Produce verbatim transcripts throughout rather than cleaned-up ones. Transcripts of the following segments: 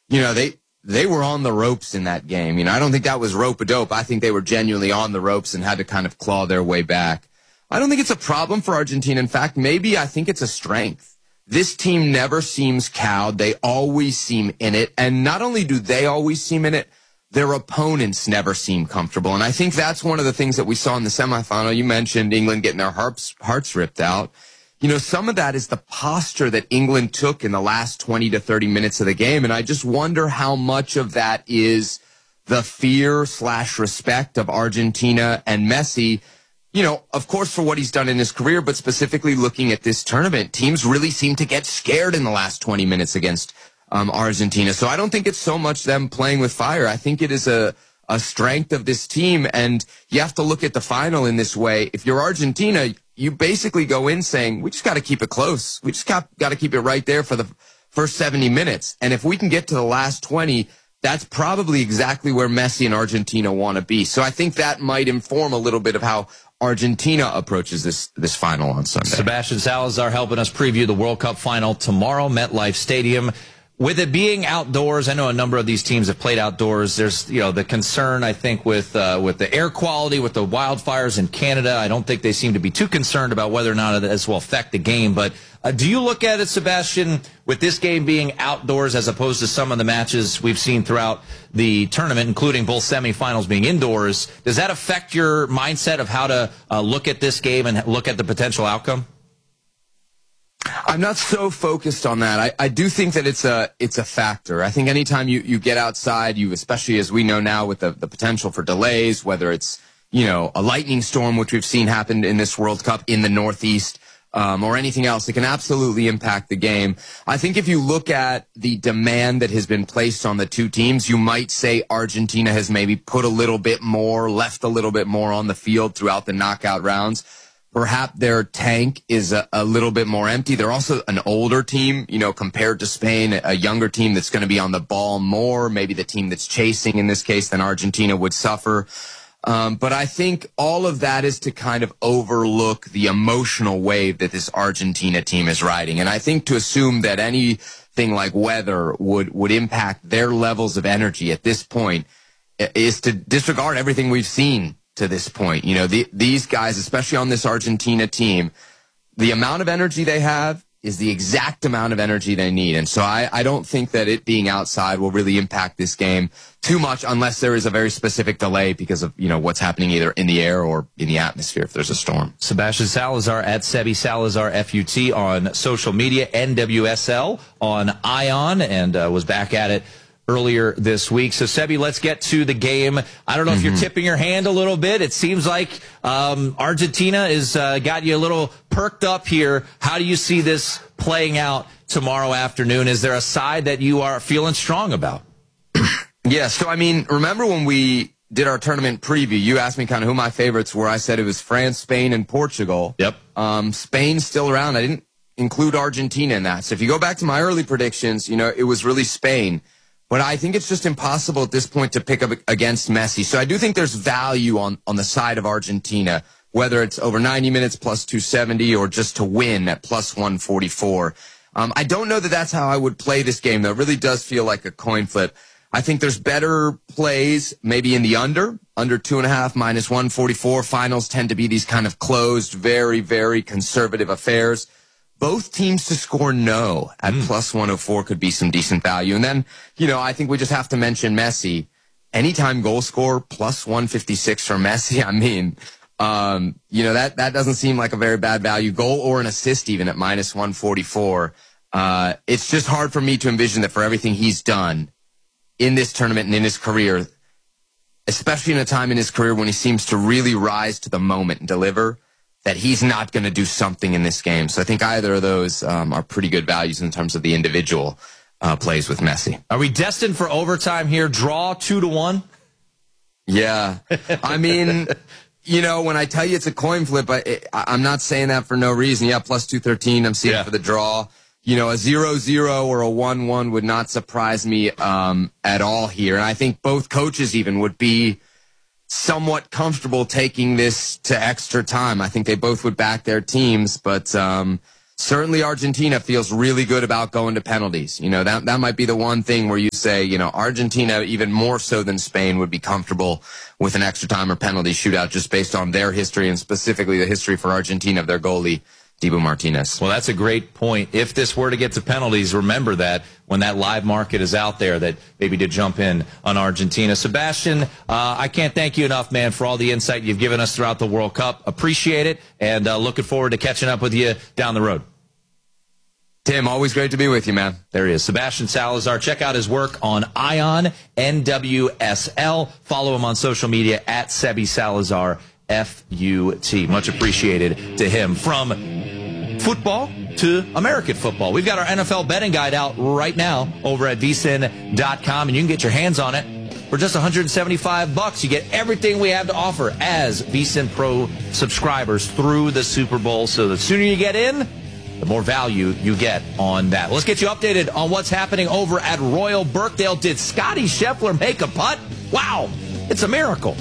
you know, they they were on the ropes in that game. You know, I don't think that was rope-a-dope. I think they were genuinely on the ropes and had to kind of claw their way back. I don't think it's a problem for Argentina. In fact, maybe I think it's a strength. This team never seems cowed. They always seem in it. And not only do they always seem in it, their opponents never seem comfortable. And I think that's one of the things that we saw in the semifinal. You mentioned England getting their hearts, hearts ripped out. You know, some of that is the posture that England took in the last twenty to thirty minutes of the game. And I just wonder how much of that is the fear slash respect of Argentina and Messi. You know, of course, for what he's done in his career, but specifically looking at this tournament, teams really seem to get scared in the last twenty minutes against um, Argentina. So I don't think it's so much them playing with fire. I think it is a, a strength of this team. And you have to look at the final in this way. If you're Argentina, you basically go in saying, we just got to keep it close. We just got, got to keep it right there for the first seventy minutes. And if we can get to the last twenty, that's probably exactly where Messi and Argentina want to be. So I think that might inform a little bit of how Argentina approaches this this final on Sunday. Sebastian Salazar helping us preview the World Cup final tomorrow, MetLife Stadium. With it being outdoors, I know a number of these teams have played outdoors. There's, you know, the concern, I think, with uh, with the air quality, with the wildfires in Canada. I don't think they seem to be too concerned about whether or not this will affect the game. But uh, do you look at it, Sebastian, with this game being outdoors as opposed to some of the matches we've seen throughout the tournament, including both semifinals being indoors? Does that affect your mindset of how to uh, look at this game and look at the potential outcome? I'm not so focused on that. I, I do think that it's a it's a factor. I think anytime you, you get outside, you especially as we know now with the, the potential for delays, whether it's, you know, a lightning storm, which we've seen happen in this World Cup in the Northeast, um, or anything else, it can absolutely impact the game. I think if you look at the demand that has been placed on the two teams, you might say Argentina has maybe put a little bit more, left a little bit more on the field throughout the knockout rounds. Perhaps their tank is a, a little bit more empty. They're also an older team, you know, compared to Spain, a younger team that's going to be on the ball more, maybe the team that's chasing in this case than Argentina would suffer. Um, but I think all of that is to kind of overlook the emotional wave that this Argentina team is riding. And I think to assume that anything like weather would, would impact their levels of energy at this point is to disregard everything we've seen to this point. You know, the, these guys, especially on this Argentina team, the amount of energy they have is the exact amount of energy they need. And so I, I don't think that it being outside will really impact this game too much unless there is a very specific delay because of, you know, what's happening either in the air or in the atmosphere if there's a storm. Sebastian Salazar at Sebi Salazar F U T on social media, N W S L on Ion, and uh, was back at it earlier this week. So, Sebi, let's get to the game. I don't know mm-hmm. if you're tipping your hand a little bit. It seems like um, Argentina has uh, got you a little perked up here. How do you see this playing out tomorrow afternoon? Is there a side that you are feeling strong about? Yeah, so, I mean, remember when we did our tournament preview, you asked me kind of who my favorites were. I said it was France, Spain, and Portugal. Yep. Um, Spain's still around. I didn't include Argentina in that. So if you go back to my early predictions, you know, it was really Spain. But I think it's just impossible at this point to pick up against Messi. So I do think there's value on, on the side of Argentina, whether it's over ninety minutes plus two seventy or just to win at plus one forty-four. Um, I don't know that that's how I would play this game, though. It really does feel like a coin flip. I think there's better plays maybe in the under, under two and a half, minus one forty-four. Finals tend to be these kind of closed, very, very conservative affairs. Both teams to score no at mm. plus one oh four could be some decent value. And then, you know, I think we just have to mention Messi. Anytime goal score, plus one fifty-six for Messi. I mean, um, you know, that, that doesn't seem like a very bad value. Goal or an assist even at minus one forty-four. Uh, it's just hard for me to envision that for everything he's done in this tournament and in his career, especially in a time in his career when he seems to really rise to the moment and deliver, that he's not going to do something in this game. So I think either of those um, are pretty good values in terms of the individual uh, plays with Messi. Are we destined for overtime here? Draw two to one? Yeah. I mean, you know, when I tell you it's a coin flip, I, I'm not saying that for no reason. Yeah, plus two thirteen, I'm seeing yeah. for the draw. You know, a zero zero or a one one would not surprise me um, at all here. And I think both coaches even would be somewhat comfortable taking this to extra time. I think they both would back their teams, but um, certainly Argentina feels really good about going to penalties. You know, that, that might be the one thing where you say, you know, Argentina, even more so than Spain, would be comfortable with an extra time or penalty shootout just based on their history and specifically the history for Argentina of their goalie, Dibu Martinez. Well, that's a great point. If this were to get to penalties, remember that when that live market is out there, that maybe to jump in on Argentina. Sebastian, uh, I can't thank you enough, man, for all the insight you've given us throughout the World Cup. Appreciate it, and uh, looking forward to catching up with you down the road. Tim, always great to be with you, man. There he is, Sebastian Salazar. Check out his work on Ion, N W S L. Follow him on social media at Sebi Salazar, F U T. Much appreciated to him. From football to American football. We've got our N F L betting guide out right now over at V S I N dot com, and you can get your hands on it for just one hundred seventy-five bucks. You get everything we have to offer as V S I N Pro subscribers through the Super Bowl. So the sooner you get in, the more value you get on that. Let's get you updated on what's happening over at Royal Birkdale. Did Scotty Scheffler make a putt? Wow, it's a miracle.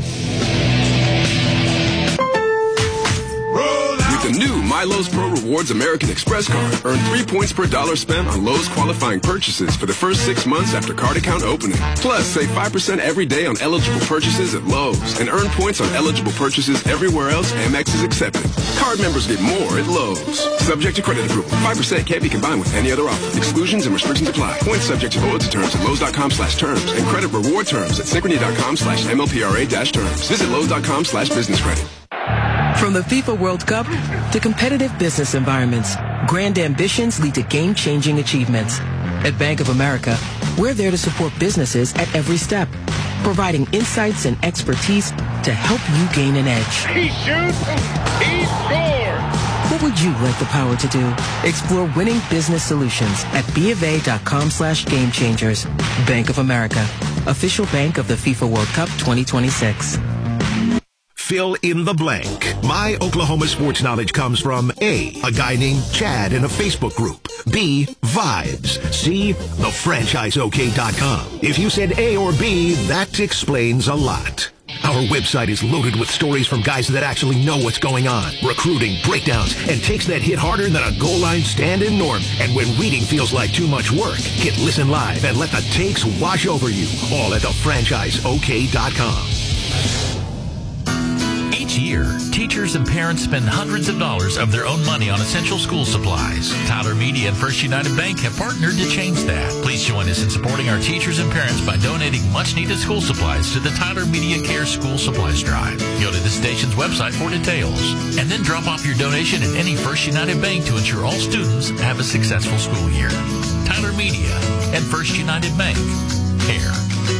With the new My Lowe's Pro Rewards American Express card, earn three points per dollar spent on Lowe's qualifying purchases for the first six months after card account opening. Plus, save five percent every day on eligible purchases at Lowe's and earn points on eligible purchases everywhere else Amex is accepted. Card members get more at Lowe's. Subject to credit approval. five percent can't be combined with any other offer. Exclusions and restrictions apply. Points subject to loyalty terms at Lowe's.com slash terms and credit reward terms at Synchrony.com slash MLPRA dash terms. Visit Lowe's.com slash business credit. From the FIFA World Cup to competitive business environments, grand ambitions lead to game-changing achievements. At Bank of America, we're there to support businesses at every step, providing insights and expertise to help you gain an edge. He shoots, he scores! What would you like the power to do? Explore winning business solutions at BofA.com slash game changers. Bank of America, official bank of the FIFA World Cup twenty twenty-six. Fill in the blank. My Oklahoma sports knowledge comes from A, a guy named Chad in a Facebook group. B, vibes. C, the franchise O K dot com. If you said A or B, that explains a lot. Our website is loaded with stories from guys that actually know what's going on, recruiting, breakdowns, and takes that hit harder than a goal line stand-in norm. And when reading feels like too much work, hit listen live and let the takes wash over you. All at the franchise O K dot com. Each year, teachers and parents spend hundreds of dollars of their own money on essential school supplies. Tyler Media and First United Bank have partnered to change that. Please join us in supporting our teachers and parents by donating much-needed school supplies to the Tyler Media Care School Supplies Drive. Go to the station's website for details, and then drop off your donation at any First United Bank to ensure all students have a successful school year. Tyler Media and First United Bank. Care.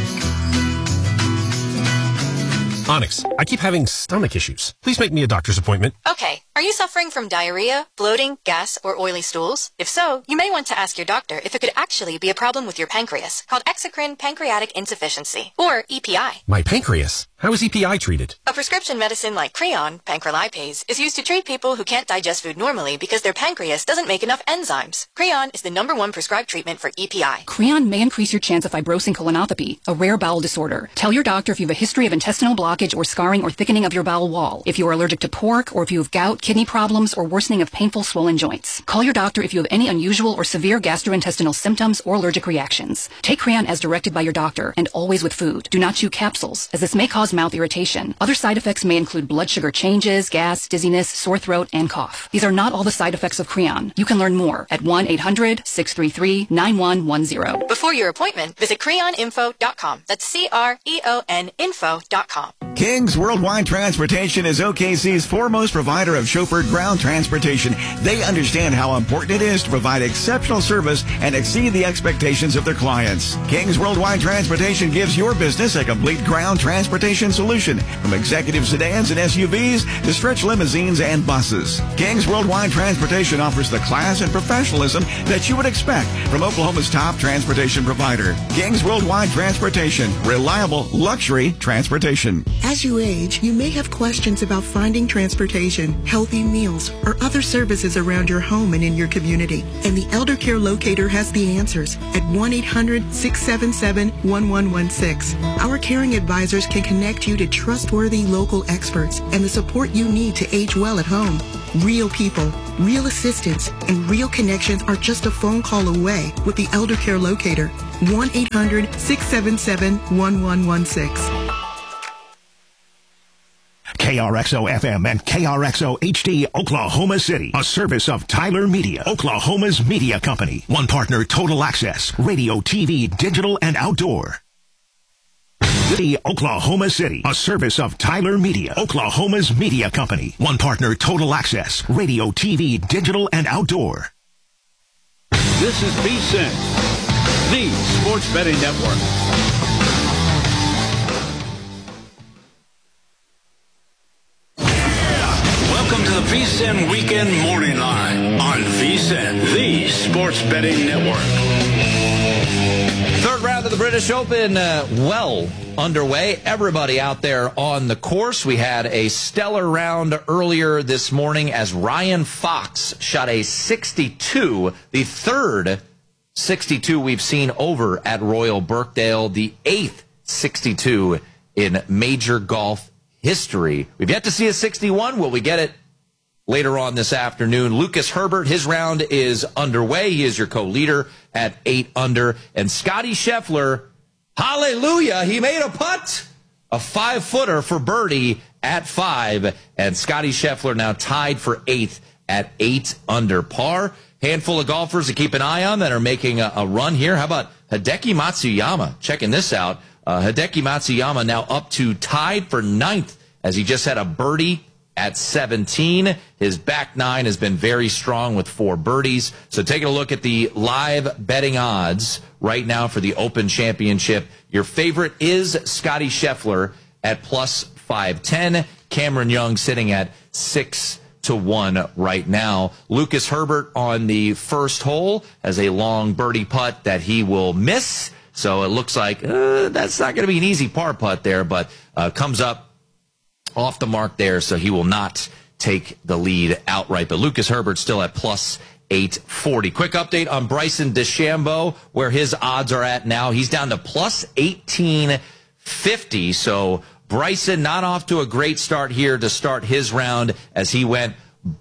Onyx, I keep having stomach issues. Please make me a doctor's appointment. Okay. Are you suffering from diarrhea, bloating, gas, or oily stools? If so, you may want to ask your doctor if it could actually be a problem with your pancreas, called exocrine pancreatic insufficiency, or E P I. My pancreas? How is E P I treated? A prescription medicine like Creon, pancrelipase, is used to treat people who can't digest food normally because their pancreas doesn't make enough enzymes. Creon is the number one prescribed treatment for E P I. Creon may increase your chance of fibrosing colonopathy, a rare bowel disorder. Tell your doctor if you have a history of intestinal blockage or scarring or thickening of your bowel wall, if you are allergic to pork, or if you have gout, kidney problems, or worsening of painful swollen joints. Call your doctor if you have any unusual or severe gastrointestinal symptoms or allergic reactions. Take Creon as directed by your doctor, and always with food. Do not chew capsules, as this may cause mouth irritation. Other side effects may include blood sugar changes, gas, dizziness, sore throat, and cough. These are not all the side effects of Creon. You can learn more at one eight hundred, six three three, nine one one zero. Before your appointment, visit creon info dot com. That's C R E O N info dot com. King's Worldwide Transportation is O K C's foremost provider of chauffeured ground transportation. They understand how important it is to provide exceptional service and exceed the expectations of their clients. King's Worldwide Transportation gives your business a complete ground transportation solution, from executive sedans and S U Vs to stretch limousines and buses. King's Worldwide Transportation offers the class and professionalism that you would expect from Oklahoma's top transportation provider. King's Worldwide Transportation, reliable luxury transportation. As you age, you may have questions about finding transportation, healthy meals, or other services around your home and in your community. And the Elder Care Locator has the answers at one eight hundred, six seven seven, one one one six. Our caring advisors can connect you to trustworthy local experts and the support you need to age well at home. Real people, Real assistance and real connections are just a phone call away with the Elder Care Locator. one eight hundred six seven seven one one one six. K R X O F M and K R X O H D Oklahoma City, a service of Tyler Media, Oklahoma's media company. One partner, Total Access, radio, T V, digital, and outdoor. The Oklahoma City, a service of Tyler Media, Oklahoma's media company. One partner, Total Access, radio, T V, digital, and outdoor. This is V S I N, the Sports Betting Network. Welcome to the V S I N Weekend Morning Line on V S I N, the Sports Betting Network. Third round of the British Open, uh, well underway. Everybody out there on the course. We had a stellar round earlier this morning as Ryan Fox shot a sixty-two, the third sixty-two we've seen over at Royal Birkdale, the eighth sixty-two in major golf history. We've yet to see a sixty-one. Will we get it later on this afternoon? Lucas Herbert, his round is underway. He is your co-leader at eight under. And Scotty Scheffler, hallelujah, he made a putt. A five-footer for birdie at five. And Scotty Scheffler now tied for eighth at eight under par. Handful of golfers to keep an eye on that are making a, a run here. How about Hideki Matsuyama? Checking this out. Uh, Hideki Matsuyama now up to tied for ninth as he just had a birdie at seventeen. His back nine has been very strong with four birdies. So taking a look at the live betting odds right now for the Open Championship. Your favorite is Scotty Scheffler at plus five ten. Cameron Young sitting at six to one right now. Lucas Herbert on the first hole has a long birdie putt that he will miss. So it looks like uh, that's not going to be an easy par putt there, but uh, comes up off the mark there, so he will not take the lead outright. But Lucas Herbert still at plus eight forty. Quick update on Bryson DeChambeau, where his odds are at now. He's down to plus eighteen fifty. So Bryson not off to a great start here to start his round as he went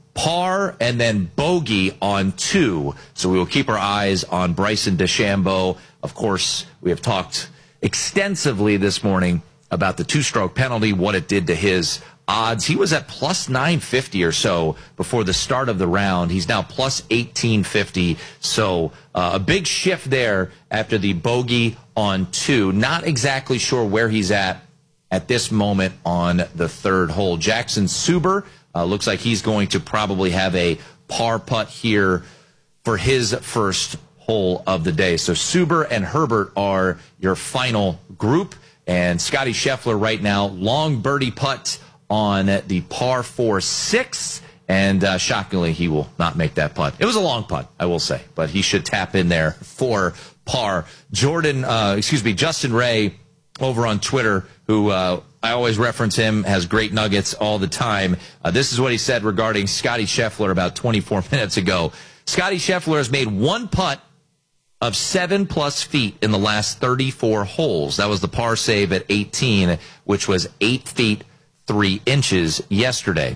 par and then bogey on two. So we will keep our eyes on Bryson DeChambeau. Of course, we have talked extensively this morning about the two-stroke penalty, what it did to his odds. He was at plus nine fifty or so before the start of the round. He's now plus eighteen fifty. So uh, a big shift there after the bogey on two. Not exactly sure where he's at at this moment on the third hole. Jackson Suber uh, looks like he's going to probably have a par putt here for his first hole of the day. So Suber and Herbert are your final group. And Scotty Scheffler right now, long birdie putt on the par four six. And uh, shockingly, he will not make that putt. It was a long putt, I will say, but he should tap in there for par. Jordan, uh, excuse me, Justin Ray over on Twitter, who uh, I always reference him, has great nuggets all the time. Uh, this is what he said regarding Scotty Scheffler about twenty-four minutes ago. Scotty Scheffler has made one putt of seven plus feet in the last thirty-four holes. That was the par save at eighteen, which was eight feet, three inches yesterday.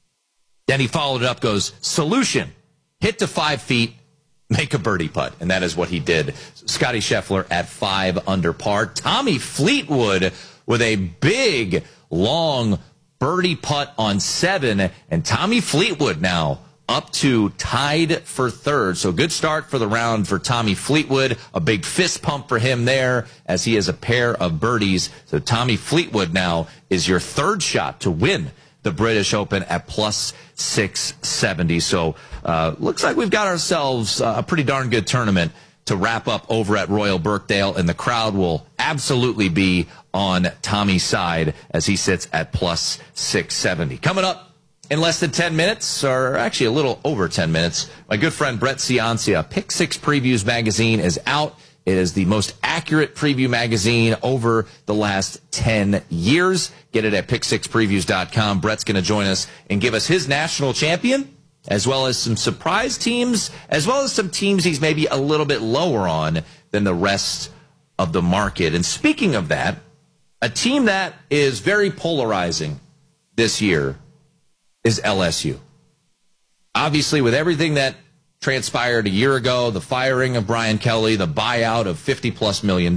Then he followed it up, goes, solution, hit to five feet, make a birdie putt. And that is what he did. Scotty Scheffler at five under par. Tommy Fleetwood with a big, long birdie putt on seven. And Tommy Fleetwood now up to tied for third. So good start for the round for Tommy Fleetwood. A big fist pump for him there as he has a pair of birdies. So Tommy Fleetwood now is your third shot to win the British Open at plus six seventy. So uh, looks like we've got ourselves a pretty darn good tournament to wrap up over at Royal Birkdale, and the crowd will absolutely be on Tommy's side as he sits at plus six seventy. Coming up in less than ten minutes, or actually a little over ten minutes, my good friend Brett Ciancia, Pick Six Previews magazine is out. It is the most accurate preview magazine over the last ten years. Get it at pick six previews dot com. Brett's going to join us and give us his national champion, as well as some surprise teams, as well as some teams he's maybe a little bit lower on than the rest of the market. And speaking of that, a team that is very polarizing this year is L S U. obviously, with everything that transpired a year ago, the firing of Brian Kelly, the buyout of fifty plus million